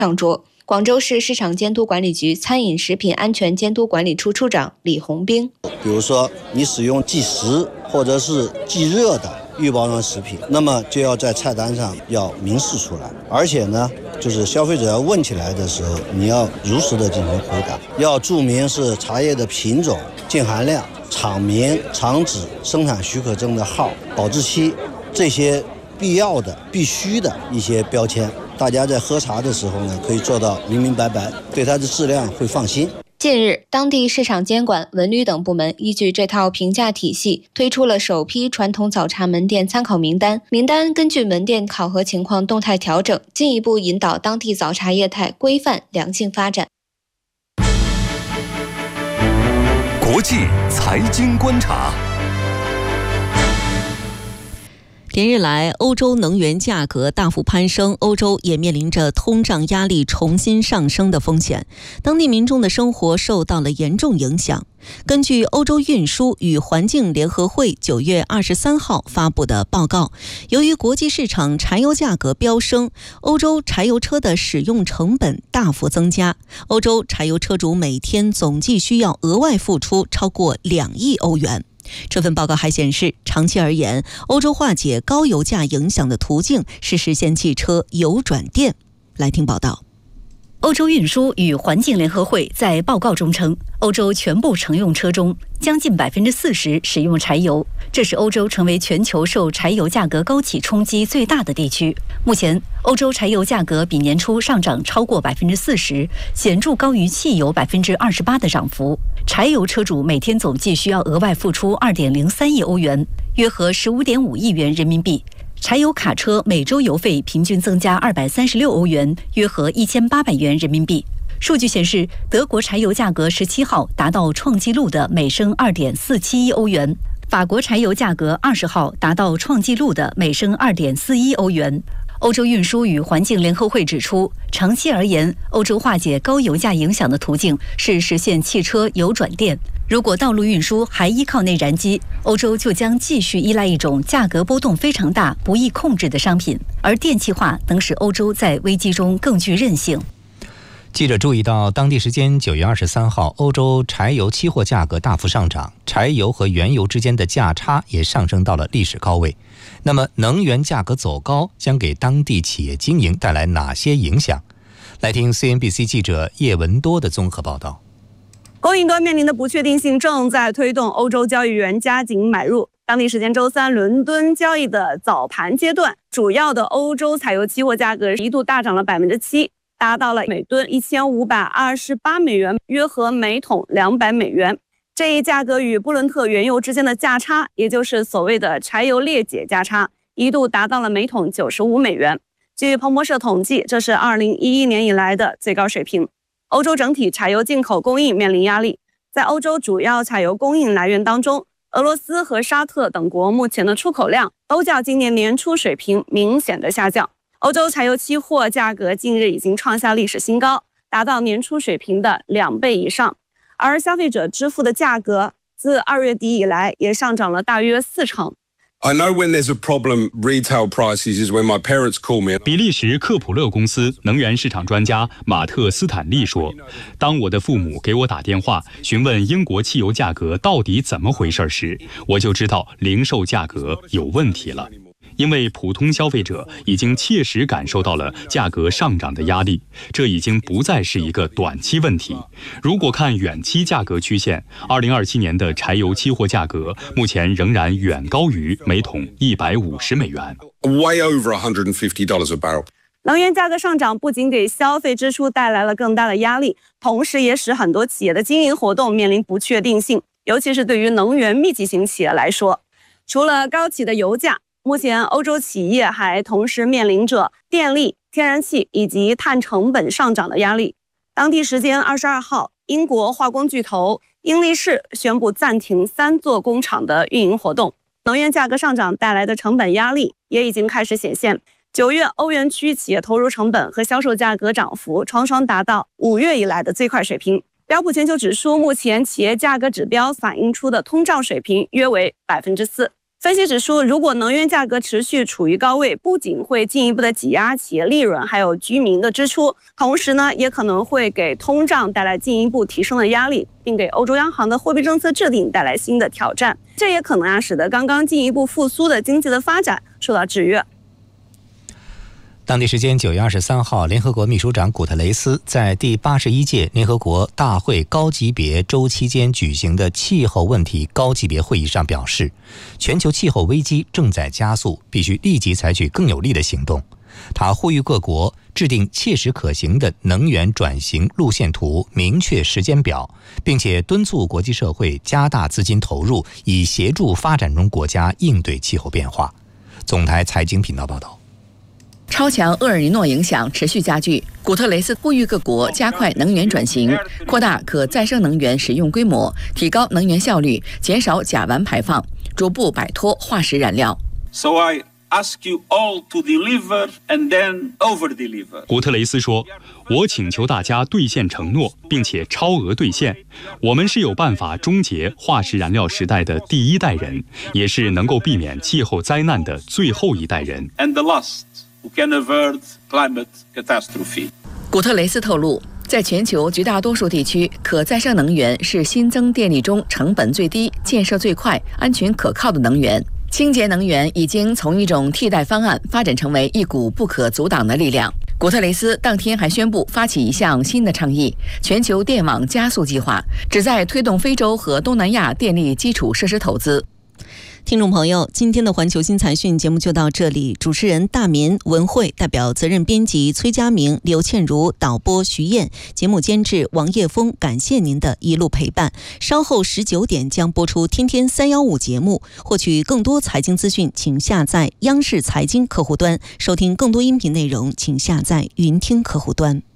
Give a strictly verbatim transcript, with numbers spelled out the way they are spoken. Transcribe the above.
上桌。广州市市场监督管理局餐饮食品安全监督管理处处长李红兵， 比如说你使用即食或者是即热的预包装食品，那么就要在菜单上要明示出来，而且呢，就是消费者要问起来的时候，你要如实的进行回答，要注明是茶叶的品种、净含量、厂名、厂址、生产许可证的号、保质期，这些必要的、必须的一些标签。大家在喝茶的时候呢，可以做到明明白白，对它的质量会放心。 近日，当地市场监管、文旅等部门依据这套评价体系，推出了首批传统早茶门店参考名单。名单根据门店考核情况动态调整，进一步引导当地早茶业态规范良性发展。 国际财经观察。 连日来，欧洲能源价格大幅攀升，欧洲也面临着通胀压力重新上升的风险，当地民众的生活受到了严重影响。根据欧洲运输与环境联合会九月二十三号发布的报告，由于国际市场柴油价格飙升，欧洲柴油车的使用成本大幅增加，欧洲柴油车主每天总计需要额外付出超过两亿欧元。这份报告还显示，长期而言，欧洲化解高油价影响的途径是实现汽车油转电。来听报道。 欧洲运输与环境联合会在报告中称，欧洲全部乘用车中将近百分之四十使用柴油，这使欧洲成为全球受柴油价格高企冲击最大的地区。目前，欧洲柴油价格比年初上涨超过百分之四十，显著高于汽油百分之二十八的涨幅。柴油车主每天总计需要额外付出二点零三亿欧元，约合十五点五亿元人民币。柴油卡车每周油费平均增加二百三十六欧元，约合一千八百元人民币。数据显示，德国柴油价格十七号达到创纪录的每升二点四七一欧元，法国柴油价格二十号达到创纪录的每升二点四一欧元。欧洲运输与环境联合会指出，长期而言，欧洲化解高油价影响的途径是实现汽车油转电。如果道路运输还依靠内燃机，欧洲就将继续依赖一种价格波动非常大、不易控制的商品，而电气化能使欧洲在危机中更具韧性。 记者注意到，当地时间九月二十三号，欧洲柴油期货价格大幅上涨，柴油和原油之间的价差也上升到了历史高位。那么，能源价格走高将给当地企业经营带来哪些影响？来听 C N B C 记者叶文多的综合报道。 供应端面临的不确定性正在推动欧洲交易员加紧买入。当地时间周三，伦敦交易的早盘阶段，主要的欧洲柴油期货价格一度大涨了百分之七，达到了每吨一千五百二十八美元，约合每桶两百美元。这一价格与布伦特原油之间的价差，也就是所谓的柴油裂解价差，一度达到了每桶九十五美元。据彭博社统计，这是二零一一年以来的最高水平。欧洲整体柴油进口供应面临压力，在欧洲主要柴油供应来源当中，俄罗斯和沙特等国目前的出口量都较今年年初水平明显的下降。欧洲柴油期货价格近日已经创下历史新高，达到年初水平的两倍以上，而消费者支付的价格自二月底以来也上涨了大约四成。 I know when there's a problem retail prices is when my parents call me. 比利时克普勒公司能源市场专家马特斯坦利说，当我的父母给我打电话询问英国汽油价格到底怎么回事时，我就知道零售价格有问题了。因为普通消费者已经切实感受到了价格上涨的压力，这已经不再是一个短期问题。如果看远期价格曲线，二零二七年的柴油期货价格目前仍然远高于每桶一百五十美元。 Way over one hundred fifty dollars a barrel. 能源价格上涨不仅给消费支出带来了更大的压力，同时也使很多企业的经营活动面临不确定性，尤其是对于能源密集型企业来说。除了高企的油价，目前欧洲企业还同时面临着电力、天然气以及碳成本上涨的压力。当地时间二十二号，英国化工巨头英力士宣布暂停三座工厂的运营活动。能源价格上涨带来的成本压力也已经开始显现。九月欧元区企业投入成本和销售价格涨幅双双达到五月以来的最快水平。标普全球指数目前企业价格指标反映出的通胀水平约为百分之四。 分析指出，如果能源价格持续处于高位，不仅会进一步的挤压企业利润，还有居民的支出，同时呢，也可能会给通胀带来进一步提升的压力，并给欧洲央行的货币政策制定带来新的挑战。这也可能啊，使得刚刚进一步复苏的经济的发展受到制约。 当地时间九月二十三号，联合国秘书长古特雷斯在第八十一届联合国大会高级别周期间举行的气候问题高级别会议上表示，全球气候危机正在加速，必须立即采取更有力的行动。他呼吁各国制定切实可行的能源转型路线图，明确时间表，并且敦促国际社会加大资金投入，以协助发展中国家应对气候变化。总台财经频道报道。 超强厄尔尼诺影响持续加剧，古特雷斯呼吁各国加快能源转型，扩大可再生能源使用规模，提高能源效率，减少甲烷排放，逐步摆脱化石燃料。 So I ask you all to deliver and then over-deliver. 古特雷斯说：“我请求大家兑现承诺，并且超额兑现。我们是有办法终结化石燃料时代的第一代人，也是能够避免气候灾难的最后一代人。” And the last who can avert climate catastrophe. 古特雷斯透露，在全球绝大多数地区，可再生能源是新增电力中成本最低、建设最快、安全可靠的能源。清洁能源已经从一种替代方案发展成为一股不可阻挡的力量。古特雷斯当天还宣布发起一项新的倡议——全球电网加速计划，旨在推动非洲和东南亚电力基础设施投资。 听众朋友，今天的环球新财讯节目就到这里。主持人大民、文慧，代表责任编辑崔佳明、刘倩茹，导播徐燕，节目监制王叶峰，感谢您的一路陪伴。稍后十九点将播出《天天三幺五》节目，获取更多财经资讯，请下载央视财经客户端；收听更多音频内容，请下载云听客户端。